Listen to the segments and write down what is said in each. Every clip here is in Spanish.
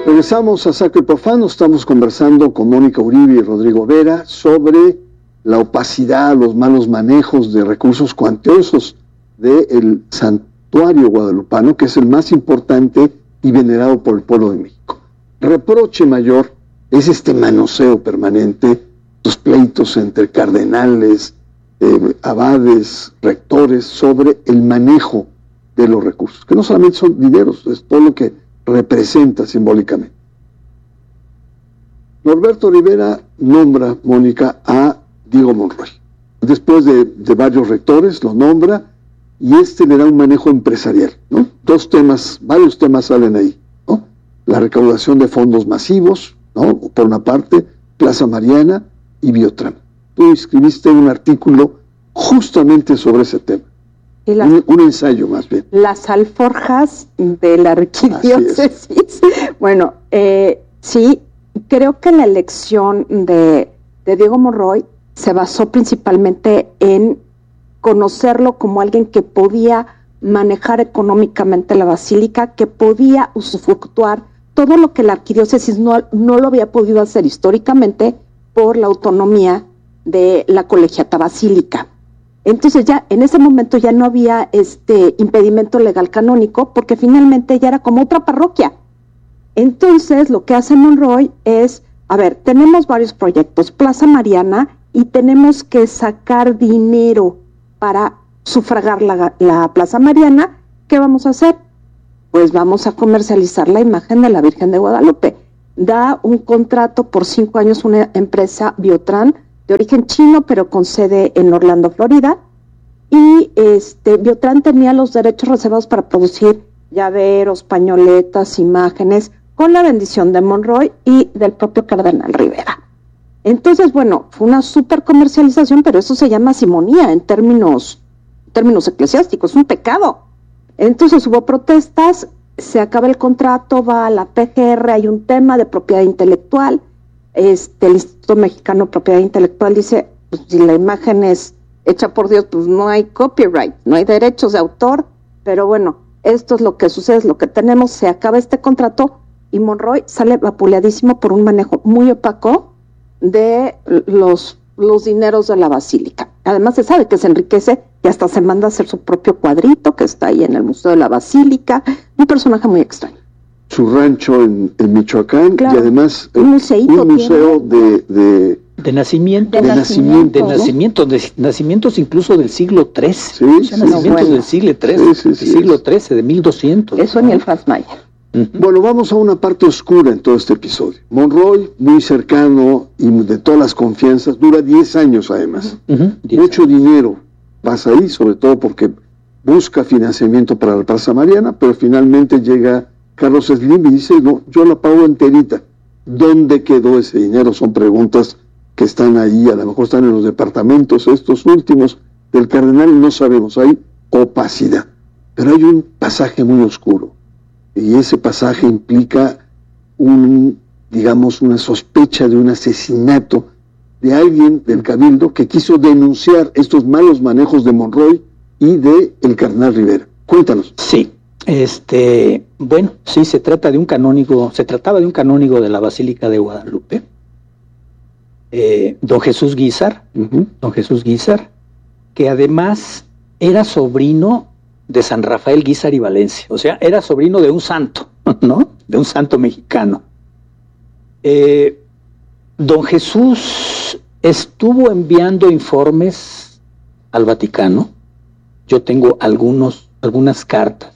Regresamos a Sacro y Profano. Estamos conversando con Mónica Uribe y Rodrigo Vera sobre la opacidad, los malos manejos de recursos cuantiosos del santuario guadalupano, que es el más importante y venerado por el pueblo de México. Reproche mayor es este manoseo permanente, los pleitos entre cardenales, abades, rectores, sobre el manejo de los recursos, que no solamente son dineros, es todo lo que representa simbólicamente. Norberto Rivera nombra, Mónica, a Diego Monroy. Después de varios rectores, lo nombra, y le da un manejo empresarial, ¿no? Varios temas salen ahí, ¿no? La recaudación de fondos masivos, ¿no? Por una parte, Plaza Mariana y Biotram. Tú escribiste un artículo justamente sobre ese tema. Un ensayo, más bien. Las alforjas de la arquidiócesis. Bueno, sí, creo que la elección de Diego Monroy se basó principalmente en conocerlo como alguien que podía manejar económicamente la basílica, que podía usufructuar todo lo que la arquidiócesis no lo había podido hacer históricamente por la autonomía de la colegiata basílica. Entonces ya en ese momento ya no había impedimento legal canónico, porque finalmente ya era como otra parroquia. Entonces lo que hace Monroy es, tenemos varios proyectos, Plaza Mariana, y tenemos que sacar dinero para sufragar la Plaza Mariana. ¿Qué vamos a hacer? Pues vamos a comercializar la imagen de la Virgen de Guadalupe. Da un contrato por 5 años una empresa, Biotram, de origen chino, pero con sede en Orlando, Florida, y Biotram tenía los derechos reservados para producir llaveros, pañoletas, imágenes, con la bendición de Monroy y del propio cardenal Rivera. Entonces, bueno, fue una super comercialización, pero eso se llama simonía en términos eclesiásticos, es un pecado. Entonces hubo protestas, se acaba el contrato, va a la PGR, hay un tema de propiedad intelectual. El Instituto Mexicano de Propiedad Intelectual dice, pues, si la imagen es hecha por Dios, pues no hay copyright, no hay derechos de autor, pero bueno, esto es lo que sucede, es lo que tenemos, se acaba este contrato y Monroy sale vapuleadísimo por un manejo muy opaco de los dineros de la basílica. Además se sabe que se enriquece y hasta se manda a hacer su propio cuadrito que está ahí en el Museo de la Basílica, un personaje muy extraño. Su rancho en Michoacán, claro, y además un museo de nacimientos incluso del siglo XIII. Del siglo XIII, siglo XIII, de 1200. Eso ni el Franz Mayer. Bueno, vamos a una parte oscura en todo este episodio. Monroy, muy cercano y de todas las confianzas, dura 10 años además. Mucho dinero pasa ahí, sobre todo porque busca financiamiento para la Plaza Mariana, pero finalmente llega Carlos Slim y dice, no, yo la pago enterita. ¿Dónde quedó ese dinero? Son preguntas que están ahí, a lo mejor están en los departamentos estos últimos del cardenal y no sabemos, hay opacidad. Pero hay un pasaje muy oscuro y ese pasaje implica una sospecha de un asesinato de alguien del Cabildo que quiso denunciar estos malos manejos de Monroy y de el cardenal Rivera. Cuéntanos. Sí. Bueno, sí, se trataba de un canónigo de la Basílica de Guadalupe, don Jesús Guízar, que además era sobrino de San Rafael Guízar y Valencia, o sea, era sobrino de un santo, ¿no? De un santo mexicano. Don Jesús estuvo enviando informes al Vaticano. Yo tengo algunas cartas.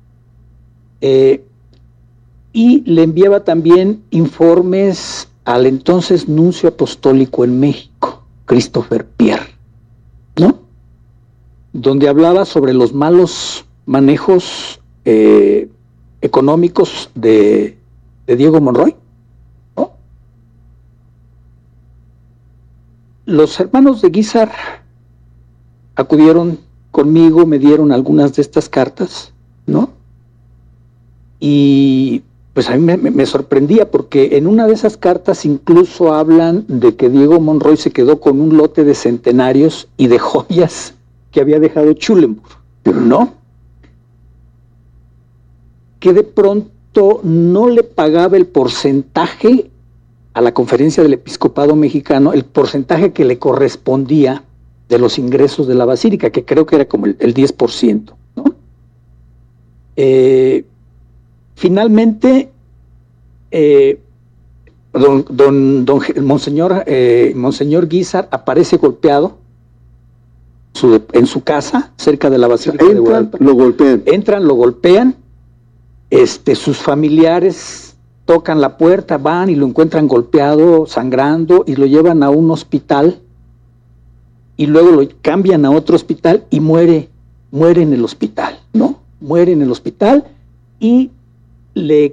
Y le enviaba también informes al entonces nuncio apostólico en México, Christopher Pierre, ¿no? Donde hablaba sobre los malos manejos económicos de Diego Monroy, ¿no? Los hermanos de Guízar acudieron conmigo, me dieron algunas de estas cartas, ¿no? Y pues a mí me sorprendía porque en una de esas cartas incluso hablan de que Diego Monroy se quedó con un lote de centenarios y de joyas que había dejado Schulenburg, ¿no? Que de pronto esto no le pagaba el porcentaje a la Conferencia del Episcopado Mexicano, el porcentaje que le correspondía de los ingresos de la basílica, que creo que era como el 10%, ¿no? Finalmente, Monseñor Guízar aparece golpeado en su casa, cerca de la Basílica de Guadalupe. Entran, lo golpean, sus familiares tocan la puerta, van y lo encuentran golpeado, sangrando, y lo llevan a un hospital, y luego lo cambian a otro hospital y muere en el hospital, ¿no? Muere en el hospital y le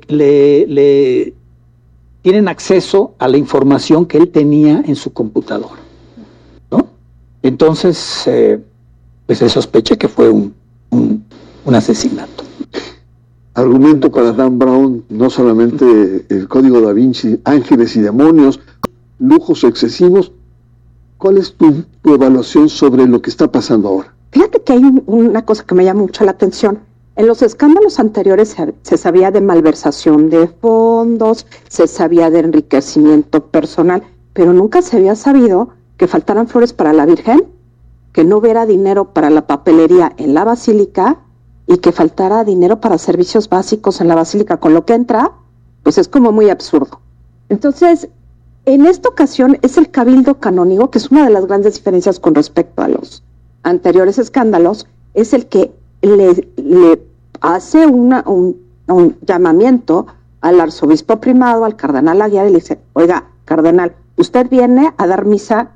tienen acceso a la información que él tenía en su computadora, ¿no? Entonces, pues se sospecha que fue un asesinato. Argumento para Dan Brown, no solamente el Código Da Vinci, ángeles y demonios, lujos excesivos. ¿Cuál es tu evaluación sobre lo que está pasando ahora? Fíjate que hay una cosa que me llama mucho la atención. En los escándalos anteriores se sabía de malversación de fondos, se sabía de enriquecimiento personal, pero nunca se había sabido que faltaran flores para la Virgen, que no hubiera dinero para la papelería en la basílica y que faltara dinero para servicios básicos en la basílica. Con lo que entra, pues es como muy absurdo. Entonces, en esta ocasión es el Cabildo Canónigo, que es una de las grandes diferencias con respecto a los anteriores escándalos, es el que le hace un llamamiento al arzobispo primado, al cardenal Aguiar, y le dice: oiga, cardenal, usted viene a dar misa